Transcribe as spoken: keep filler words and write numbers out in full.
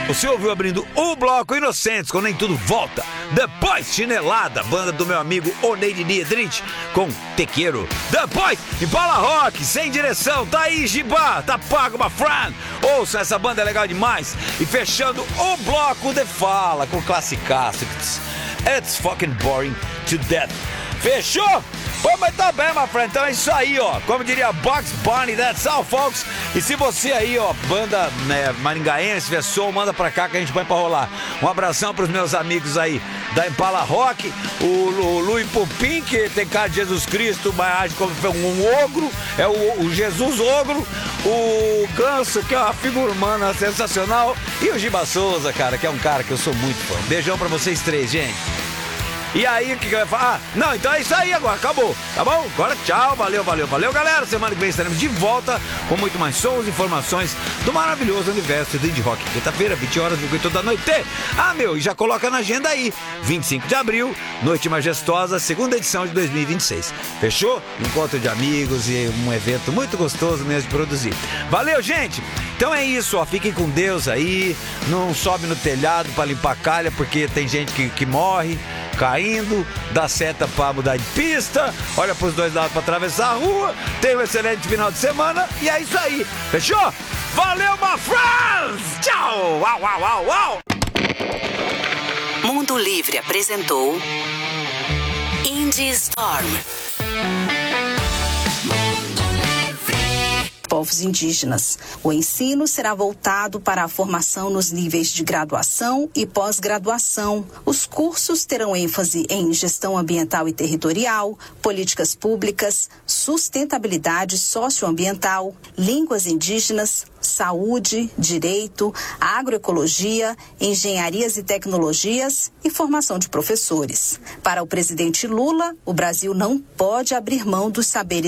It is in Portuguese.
Você ouviu abrindo o bloco Inocentes, com Nem Tudo Volta. Depois, Chinelada, banda do meu amigo Oneide Diedrich, com Tequeiro. Depois, Impala Rock, Sem Direção, tá aí, Gibá, tá pago, my friend. Ouça, essa banda é legal demais. E fechando o bloco de Fala, com classicaço. It's fucking boring to death. Fechou? Pô, mas tá bem, my friend. Então é isso aí, ó. Como diria Bugs Bunny, that's all, folks. E se você aí, ó, banda né, maringaense, tiver som, manda pra cá que a gente põe pra rolar. Um abração pros meus amigos aí da Impala Rock, o, o Luiz Pupim, que tem cara de Jesus Cristo, mas age como um ogro, é o, o Jesus Ogro, o Ganso, que é uma figura humana sensacional, e o Giba Souza, cara, que é um cara que eu sou muito fã. Beijão pra vocês três, gente. E aí, o que, que vai falar? Ah, não, então é isso aí agora, acabou, tá bom? Agora tchau, valeu, valeu, valeu, galera. Semana que vem estaremos de volta com muito mais sons e informações do maravilhoso universo do indie rock. Quinta-feira, vinte horas, vinte e oito da noite. Ah, meu, e já coloca na agenda aí, vinte e cinco de abril, Noite Majestosa, segunda edição de dois mil e vinte e seis. Fechou? Encontro de amigos e um evento muito gostoso mesmo de produzir. Valeu, gente! Então é isso, ó, fiquem com Deus aí, não sobe no telhado pra limpar a calha, porque tem gente que, que morre caindo, dá seta pra mudar de pista, olha pros dois lados pra atravessar a rua, tem um excelente final de semana e é isso aí, fechou? Valeu, my friends! Tchau! Uau, uau, uau, uau! Mundo Livre apresentou Indie Storm. Povos indígenas. O ensino será voltado para a formação nos níveis de graduação e pós-graduação. Os cursos terão ênfase em gestão ambiental e territorial, políticas públicas, sustentabilidade socioambiental, línguas indígenas, saúde, direito, agroecologia, engenharias e tecnologias e formação de professores. Para o presidente Lula, o Brasil não pode abrir mão dos saberes